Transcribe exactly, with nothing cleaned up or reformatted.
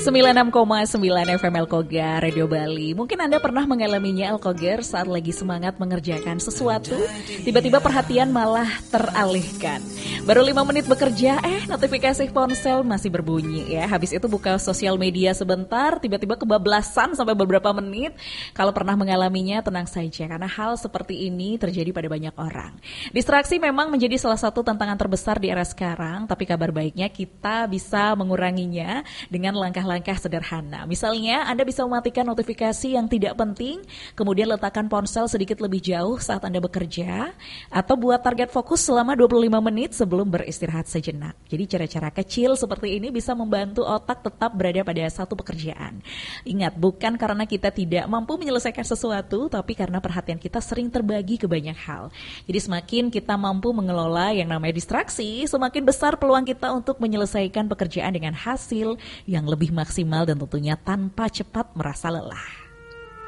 sembilan puluh enam koma sembilan F M Alkogar Radio Bali. Mungkin Anda pernah mengalaminya Alkogar saat lagi semangat mengerjakan sesuatu, tiba-tiba perhatian malah teralihkan. Baru lima menit bekerja, eh notifikasi ponsel masih berbunyi ya. Habis itu buka sosial media sebentar, tiba-tiba kebablasan sampai beberapa menit. Kalau pernah mengalaminya, tenang saja karena hal seperti ini terjadi pada banyak orang. Distraksi memang menjadi salah satu tantangan terbesar di era sekarang, tapi kabar baiknya kita bisa menguranginya dengan langkah-langkah sederhana. Misalnya, Anda bisa mematikan notifikasi yang tidak penting, kemudian letakkan ponsel sedikit lebih jauh saat Anda bekerja, atau buat target fokus selama dua puluh lima menit sebelum beristirahat sejenak. Jadi cara-cara kecil seperti ini bisa membantu otak tetap berada pada satu pekerjaan. Ingat, bukan karena kita tidak mampu menyelesaikan sesuatu, tapi karena perhatian kita sering terbagi ke banyak hal. Jadi semakin kita mampu mengelola yang namanya distraksi, semakin besar peluang kita untuk menyelesaikan pekerjaan dengan hasil yang lebih maksimal dan tentunya tanpa cepat merasa lelah.